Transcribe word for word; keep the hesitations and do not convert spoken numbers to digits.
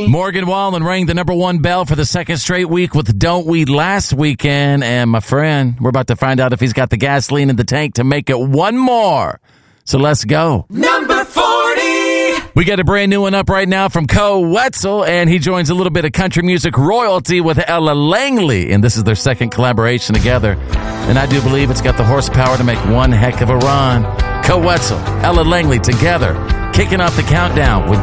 forty. Morgan Wallen rang the number one bell for the second straight week with Don't We last weekend. And my friend, we're about to find out if he's got the gasoline in the tank to make it one more. So let's go. Number forty. We got a brand new one up right now from Co Wetzel, and he joins a little bit of country music royalty with Ella Langley. And this is their second collaboration together. And I do believe it's got the horsepower to make one heck of a run. Co Wetzel, Ella Langley together, kicking off the countdown with